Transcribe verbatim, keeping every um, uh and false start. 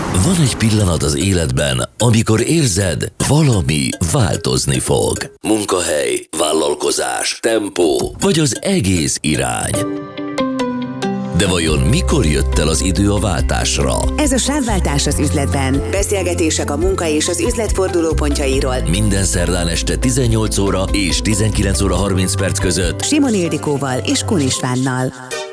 Van egy pillanat az életben, amikor érzed, valami változni fog. Munkahely, vállalkozás, tempó, vagy az egész irány. De vajon mikor jött el az idő a váltásra? Ez a Sávváltás az üzletben. Beszélgetések a munka és az üzlet fordulópontjairól. Minden szerdán este tizennyolc óra és tizenkilenc óra harminc perc között Simon Ildikóval és Kun Istvánnal.